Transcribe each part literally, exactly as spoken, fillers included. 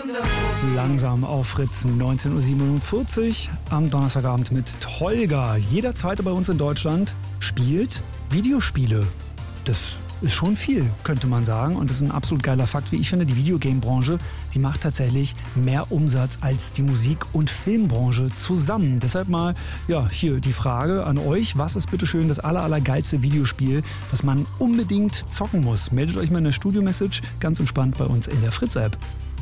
Langsam auf Fritz, neunzehn Uhr siebenundvierzig am Donnerstagabend mit Tolga. Jeder Zweite bei uns in Deutschland spielt Videospiele. Das ist schon viel, könnte man sagen. Und das ist ein absolut geiler Fakt, wie ich finde. Die Videogame-Branche, die macht tatsächlich mehr Umsatz als die Musik- und Filmbranche zusammen. Deshalb mal, ja, hier die Frage an euch. Was ist bitteschön das aller, allergeilste Videospiel, das man unbedingt zocken muss? Meldet euch mal in der Studio-Message ganz entspannt bei uns in der Fritz-App.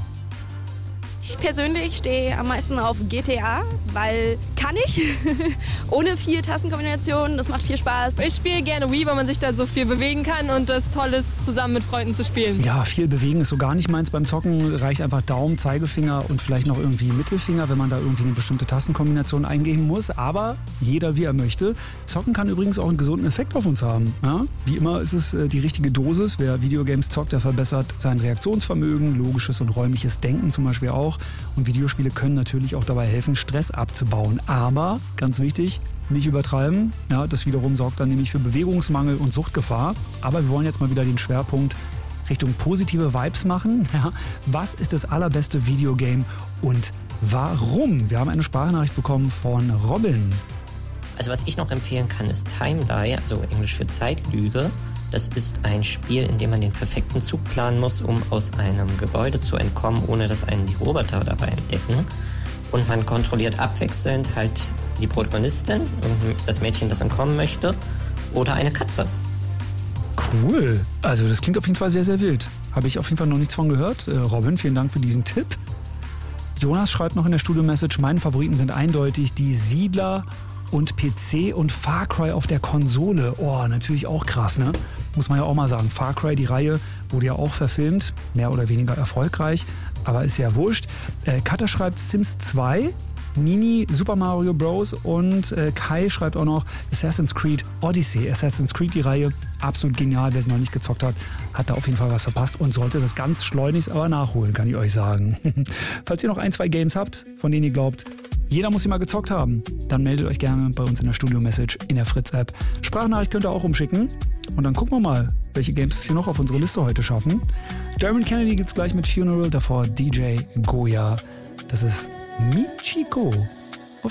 Ich persönlich stehe am meisten auf G T A, weil kann ich. Ohne vier Tastenkombinationen, das macht viel Spaß. Ich spiele gerne Wii, weil man sich da so viel bewegen kann und das toll ist, zusammen mit Freunden zu spielen. Ja, viel bewegen ist so gar nicht meins beim Zocken. Reicht einfach Daumen, Zeigefinger und vielleicht noch irgendwie Mittelfinger, wenn man da irgendwie eine bestimmte Tastenkombination eingeben muss. Aber jeder, wie er möchte. Zocken kann übrigens auch einen gesunden Effekt auf uns haben. Ja? Wie immer ist es äh, die richtige Dosis. Wer Videogames zockt, der verbessert sein Reaktionsvermögen, logisches und räumliches Denken zum Beispiel auch. Und Videospiele können natürlich auch dabei helfen, Stress abzubauen. Aber, ganz wichtig, nicht übertreiben. Ja, das wiederum sorgt dann nämlich für Bewegungsmangel und Suchtgefahr. Aber wir wollen jetzt mal wieder den Schwerpunkt Richtung positive Vibes machen. Ja, was ist das allerbeste Videogame und warum? Wir haben eine Sprachnachricht bekommen von Robin. Also was ich noch empfehlen kann, ist Time Die, also Englisch für Zeitlüge. Das ist ein Spiel, in dem man den perfekten Zug planen muss, um aus einem Gebäude zu entkommen, ohne dass einen die Roboter dabei entdecken. Und man kontrolliert abwechselnd halt die Protagonistin, das Mädchen, das entkommen möchte, oder eine Katze. Cool. Also das klingt auf jeden Fall sehr, sehr wild. Habe ich auf jeden Fall noch nichts von gehört. Äh, Robin, vielen Dank für diesen Tipp. Jonas schreibt noch in der Studio-Message, meine Favoriten sind eindeutig die Siedler und P C und Far Cry auf der Konsole. Oh, natürlich auch krass, ne? Muss man ja auch mal sagen. Far Cry, die Reihe, wurde ja auch verfilmt. Mehr oder weniger erfolgreich. Aber ist ja wurscht. Äh, Katja schreibt Sims zwei, Mini, Super Mario Bros. Und äh, Kai schreibt auch noch Assassin's Creed Odyssey. Assassin's Creed, die Reihe, absolut genial. Wer sie noch nicht gezockt hat, hat da auf jeden Fall was verpasst und sollte das ganz schleunigst aber nachholen, kann ich euch sagen. Falls ihr noch ein, zwei Games habt, von denen ihr glaubt, jeder muss sie mal gezockt haben, dann meldet euch gerne bei uns in der Studio-Message in der Fritz-App. Sprachnachricht könnt ihr auch umschicken. Und dann gucken wir mal, welche Games es hier noch auf unsere Liste heute schaffen. Dermot Kennedy gibt's gleich mit Funeral, davor D J Goya. Das ist Michiko.